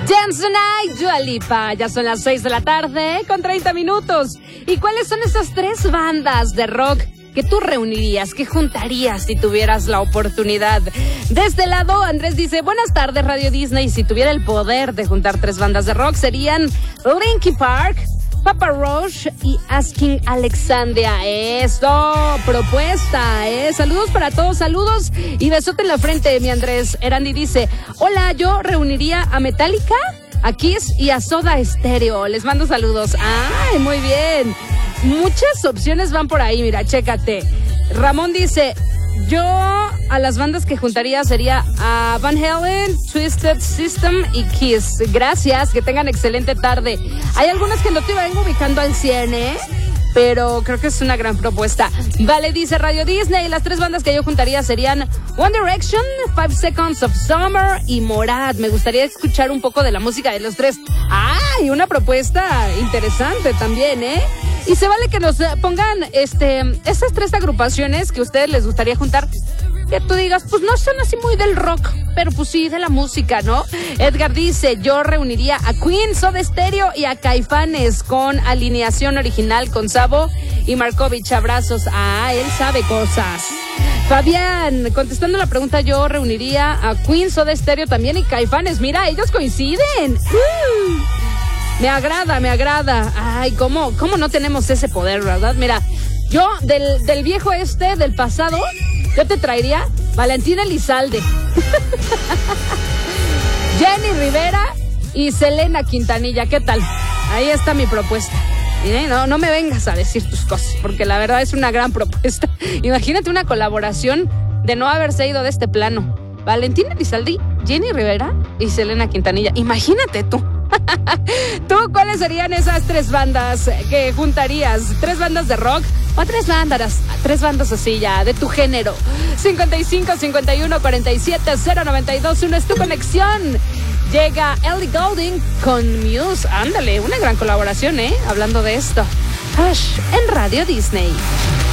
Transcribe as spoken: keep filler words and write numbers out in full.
Dance the Night, Dua Lipa. Ya son las seis de la tarde con treinta minutos. ¿Y cuáles son esas tres bandas de rock que tú reunirías, que juntarías si tuvieras la oportunidad? De este lado, Andrés dice, buenas tardes, Radio Disney. Si tuviera el poder de juntar tres bandas de rock, serían Linkin Park, Papa Roach y Asking Alexandria. Eso, propuesta, ¿eh? Saludos para todos, saludos y besote en la frente, mi Andrés. Erandi dice, hola, yo reuniría a Metallica, a Kiss y a Soda Stereo. Les mando saludos. Ay, muy bien. Muchas opciones van por ahí, mira, chécate. Ramón dice, yo a las bandas que juntaría sería a Van Halen, Twisted System y Kiss. Gracias, que tengan excelente tarde. Hay algunas que no te vengo ubicando al cien, ¿eh? Pero creo que es una gran propuesta. Vale, dice Radio Disney, las tres bandas que yo juntaría serían One Direction, Five Seconds of Summer y Morat. Me gustaría escuchar un poco de la música de los tres. ¡Ay! Una propuesta interesante también, ¿eh? Y se vale que nos pongan este, esas tres agrupaciones que a ustedes les gustaría juntar. Que tú digas, pues no son así muy del rock, pero pues sí de la música, ¿no? Edgar dice, yo reuniría a Queen, Soda Stereo y a Caifanes con alineación original con Sabo y Markovich. Abrazos. Ah, él sabe cosas. Fabián, contestando la pregunta, yo reuniría a Queen, Soda Stereo también y Caifanes. Mira, ellos coinciden. Uh. Me agrada, me agrada. Ay, ¿cómo, cómo no tenemos ese poder, verdad? Mira, yo del, del viejo este, del pasado, yo te traería Valentina Elizalde, Jenny Rivera y Selena Quintanilla. ¿Qué tal? Ahí está mi propuesta. ¿Eh? No, no me vengas a decir tus cosas, porque la verdad es una gran propuesta. Imagínate una colaboración de no haberse ido de este plano. Valentina Elizalde, Jenny Rivera y Selena Quintanilla. Imagínate tú. ¿Tú cuáles serían esas tres bandas que juntarías? ¿Tres bandas de rock o tres bandas, tres bandas así ya, de tu género? cincuenta y cinco, cincuenta y uno, cuarenta y siete, cero noventa y dos, uno es tu conexión. Llega Ellie Goulding con Muse. Ándale, una gran colaboración, ¿eh? Hablando de esto. Hush, en Radio Disney.